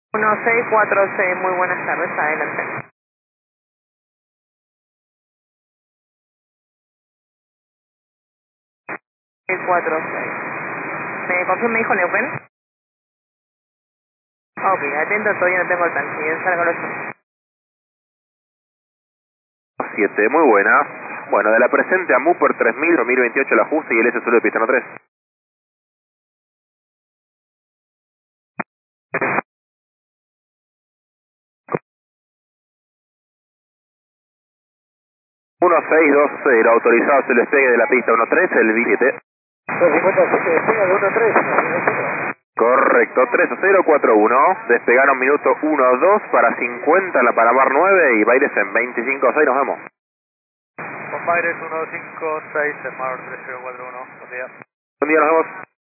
1646, muy buenas tardes, adelante. 646. ¿Me confirma, hijo Neuquén? Ok, atento, todavía no tengo el taxi, salga los 7, muy buena. Bueno, de la presente a Mupper 3000, 2028 el ajuste y el S solo de pistón 3. 1620, autorizado se despegue de la pista 13, el billete. 257, despega de 1-3. Correcto, 3041, despegaron minuto 1-2 para 50 en la Palomar 9 y bailes en 25-6, nos vemos. Con Baires 156, Semar 3041, buen día. Buen día, nos vemos.